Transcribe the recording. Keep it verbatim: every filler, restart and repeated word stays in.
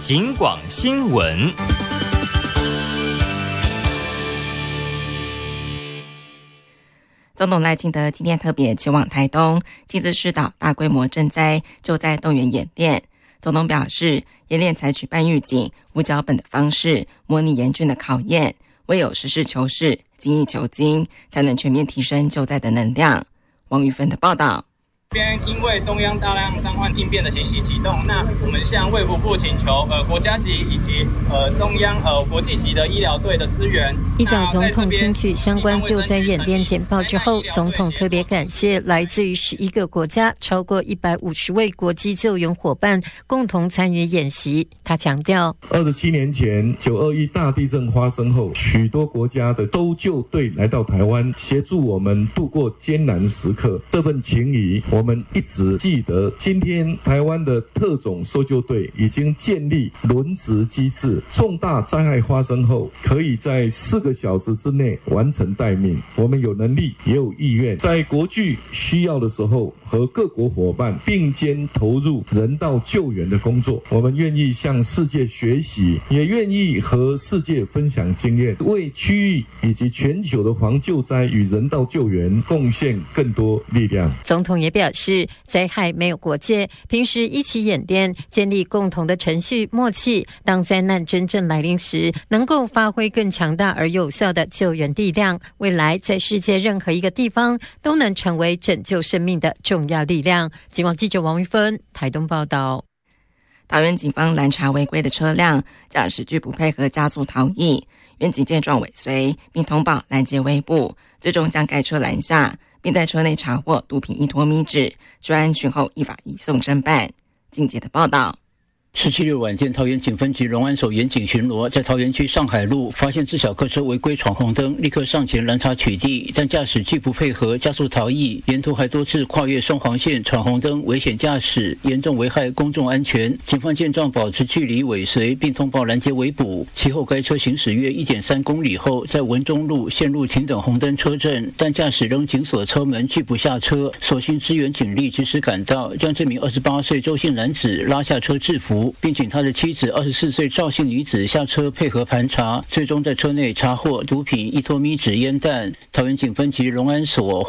警广新闻。 总统赖清德今天特别前往台东，亲自视导大规模赈灾救灾动员演练。总统表示，演练采取半预警、无脚本的方式，模拟严峻的考验，唯有实事求是、精益求精，才能全面提升救灾的能量。王玉芬的报道。 边因为中央大量伤患应变的情形启动，那我们向卫福部请求呃国家级以及呃中央呃国际级的医疗队的资源。 依照总统听取相关救灾演练简报之后，总统特别感谢来自于十一个国家超过一百五十位国际救援伙伴共同参与演习。他强调， 二十七年前九二一大地震发生后，许多国家的搜救队来到台湾，协助我们度过艰难时刻。这份情谊我们一直记得。今天台湾的特种搜救队已经建立轮值机制，重大灾害发生后，可以在四个小时之内完成待命。我们有能力也有意愿，在国际需要的时候，和各国伙伴并肩投入人道救援的工作。我们愿意向世界学习，也愿意和世界分享经验，为区域以及全球的防救灾与人道救援贡献更多力量。 总统也表示，灾害没有国界，平时一起演练，建立共同的程序默契，当灾难真正来临时，能够发挥更强大而有效的救援力量。未来在世界任何一个地方都能成为拯救生命的重要力量。警广记者王玉芬台东报道。 桃园警方拦查违规的车辆，驾驶拒不配合加速逃逸，员警见状尾随，并通报拦截围捕，最终将该车拦下，并在车内查获毒品一托米脂，专案讯后依法移送侦办。境界的报道。 十七日晚间，桃园警分局龙安守员警巡逻，在桃园区上海路发现自小客车违规闯红灯，立刻上前拦查取缔，但驾驶拒不配合，加速逃逸，沿途还多次跨越双黄线闯红灯，危险驾驶，严重危害公众安全。警方见状保持距离尾随，并通报拦截围捕。其后该车行驶约 一点三公里后，在文中路陷入停等红灯车阵，但驾驶仍紧锁车门拒不下车，所幸支援警力及时赶到，将这名二十八岁周姓男子拉下车制服，并请他的妻子二十四岁赵姓女子下车配合盘查，最终在车内查获毒品一托米脂烟弹。桃园警分局龙安所